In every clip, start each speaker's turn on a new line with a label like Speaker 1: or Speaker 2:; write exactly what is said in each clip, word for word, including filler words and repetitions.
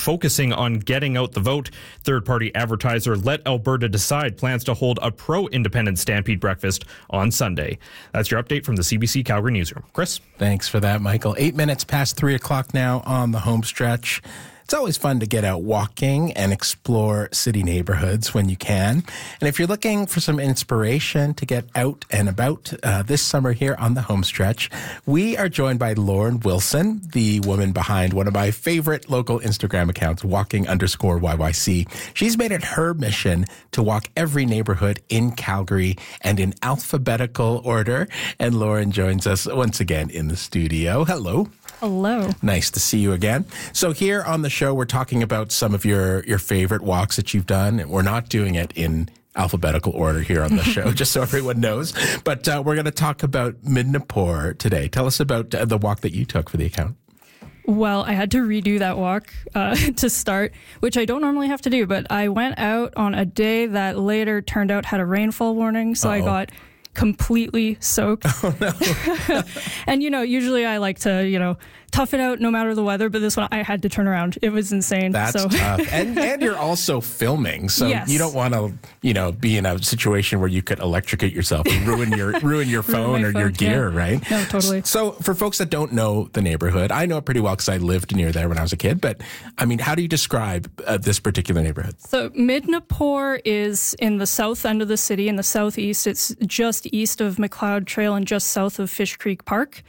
Speaker 1: focusing on getting out the vote. Third-party advertiser Let Alberta Decide plans to hold a pro-independent Stampede breakfast on Sunday. That's your update from the C B C Calgary Newsroom. Chris?
Speaker 2: Thanks for that, Michael. Eight minutes past three o'clock now on the home stretch. It's always fun to get out walking and explore city neighborhoods when you can. And if you're looking for some inspiration to get out and about uh, this summer here on the home stretch, we are joined by Lauren Wilson, the woman behind one of my favorite local Instagram accounts, walking underscore Y Y C. She's made it her mission to walk every neighborhood in Calgary and in alphabetical order. And Lauren joins us once again in the studio. Hello.
Speaker 3: Hello.
Speaker 2: Nice to see you again. So here on the show, we're talking about some of your, your favorite walks that you've done. We're not doing it in alphabetical order here on the show, just so everyone knows. But uh, we're going to talk about Midnapore today. Tell us about uh, the walk that you took for the account.
Speaker 3: Well, I had to redo that walk uh, to start, which I don't normally have to do. But I went out on a day that later turned out had a rainfall warning. So Uh-oh. I got completely soaked.
Speaker 2: Oh, no.
Speaker 3: And, you know, usually I like to, you know, tough it out no matter the weather. But this one, I had to turn around. It was insane.
Speaker 2: That's
Speaker 3: so.
Speaker 2: tough. And, and you're also filming. So
Speaker 3: yes.
Speaker 2: you don't want to, you know, be in a situation where you could electrocute yourself and ruin your ruin your phone
Speaker 3: ruin
Speaker 2: or
Speaker 3: phone,
Speaker 2: your gear,
Speaker 3: yeah.
Speaker 2: right?
Speaker 3: No, totally.
Speaker 2: So for folks that don't know the neighborhood, I know it pretty well because I lived near there when I was a kid. But, I mean, how do you describe uh, this particular neighborhood?
Speaker 3: So Midnapore is in the south end of the city, in the southeast. It's just east of Macleod Trail and just south of Fish Creek Park.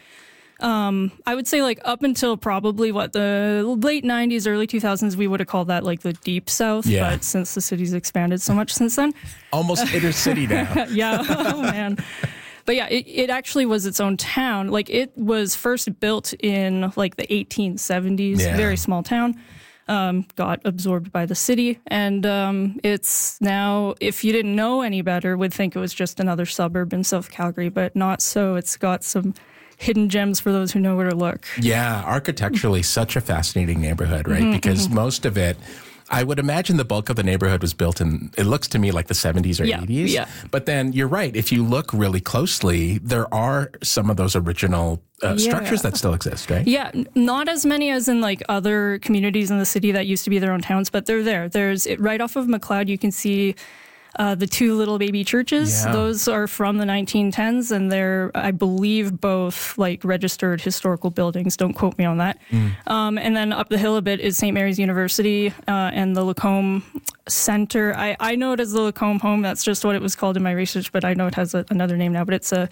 Speaker 3: Um, I would say like up until probably what the late nineties, early two thousands, we would have called that like the deep south.
Speaker 2: Yeah.
Speaker 3: But since the city's expanded so much since then.
Speaker 2: Almost inner city now.
Speaker 3: Yeah. Oh, man. But yeah, it, it actually was its own town. Like it was first built in like the eighteen seventies,
Speaker 2: Yeah.
Speaker 3: very small town. Um, got absorbed by the city. And um, it's now, if you didn't know any better, would think it was just another suburb in South Calgary, but not so. It's got some hidden gems for those who know where to look.
Speaker 2: Yeah, architecturally, such a fascinating neighborhood, right? Mm-hmm, because mm-hmm. most of it, I would imagine the bulk of the neighborhood was built in, it looks to me like the seventies or
Speaker 3: yeah,
Speaker 2: eighties.
Speaker 3: Yeah.
Speaker 2: But then you're right. If you look really closely, there are some of those original uh,
Speaker 3: yeah.
Speaker 2: structures that still exist, right?
Speaker 3: Yeah, not as many as in like other communities in the city that used to be their own towns, but they're there. There's it, right off of Macleod, you can see Uh, the two little baby churches.
Speaker 2: Yeah.
Speaker 3: Those are from the nineteen tens, and they're, I believe, both like registered historical buildings. Don't quote me on that. Mm. Um, and then up the hill a bit is Saint Mary's University uh, and the Lacombe Center. I, I know it as the Lacombe Home. That's just what it was called in my research, but I know it has a, another name now. But it's a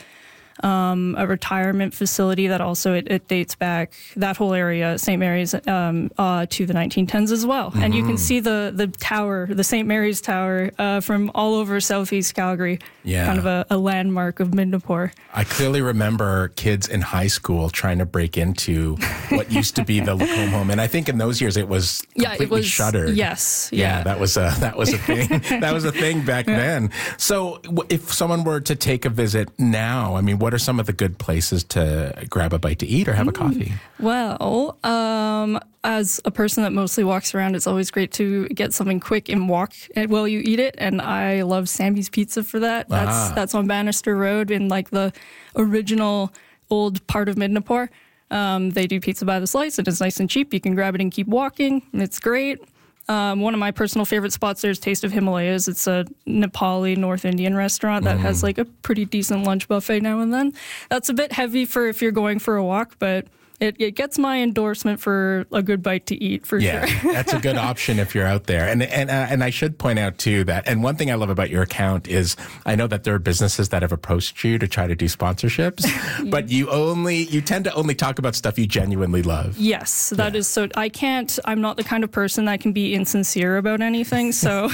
Speaker 3: Um, a retirement facility that also it, it dates back, that whole area, Saint Mary's, um, uh, to the nineteen tens as well. Mm-hmm. And you can see the the tower, the Saint Mary's Tower, uh, from all over southeast Calgary.
Speaker 2: Yeah.
Speaker 3: Kind of a, a landmark of Midnapore.
Speaker 2: I clearly remember kids in high school trying to break into what used to be the Lacombe Home, and I think in those years it was completely
Speaker 3: yeah, it was,
Speaker 2: shuttered.
Speaker 3: Yes,
Speaker 2: yeah.
Speaker 3: yeah,
Speaker 2: that was a that was a thing. That was a thing back yeah. then. So, if someone were to take a visit now, I mean, what are some of the good places to grab a bite to eat or have mm. a coffee?
Speaker 3: Well, um, as a person that mostly walks around, it's always great to get something quick and walk while you eat it. And I love Sammy's Pizza for that. That's ah. that's on Bannister Road in like the original old part of Midnapore. Um, they do pizza by the slice, and it's nice and cheap. You can grab it and keep walking. It's great. Um, one of my personal favorite spots there is Taste of Himalayas. It's a Nepali North Indian restaurant that mm. has like a pretty decent lunch buffet now and then. That's a bit heavy for if you're going for a walk, but It, it gets my endorsement for a good bite to eat, for
Speaker 2: yeah,
Speaker 3: sure.
Speaker 2: Yeah, that's a good option if you're out there. And and uh, and I should point out, too, that, and one thing I love about your account is I know that there are businesses that have approached you to try to do sponsorships, yeah. but you only, you tend to only talk about stuff you genuinely love.
Speaker 3: Yes, that
Speaker 2: yeah.
Speaker 3: is so, I can't, I'm not the kind of person that can be insincere about anything, so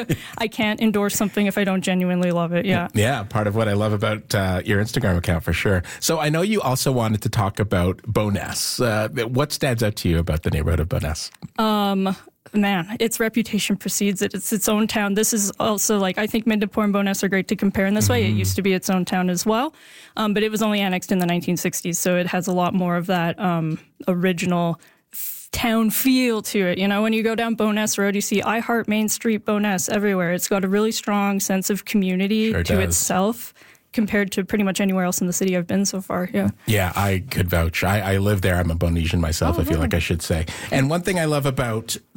Speaker 3: I can't endorse something if I don't genuinely love it, yeah.
Speaker 2: Yeah, part of what I love about uh, your Instagram account, for sure. So I know you also wanted to talk about Bowness. Uh, what stands out to you about the neighborhood of Bowness?
Speaker 3: Um, man, its reputation precedes it. It's its own town. This is also like, I think Midnapore and Bowness are great to compare in this mm-hmm. way. It used to be its own town as well, um, but it was only annexed in the nineteen sixties, so it has a lot more of that um, original f- town feel to it. You know, when you go down Bowness Road, you see I Heart Main Street, Bowness everywhere. It's got a really strong sense of community
Speaker 2: sure
Speaker 3: to
Speaker 2: does.
Speaker 3: itself, compared to pretty much anywhere else in the city I've been so far, yeah.
Speaker 2: Yeah, I could vouch. I, I live there. I'm a Bonesian myself, oh, I feel yeah. like I should say. And one thing I love about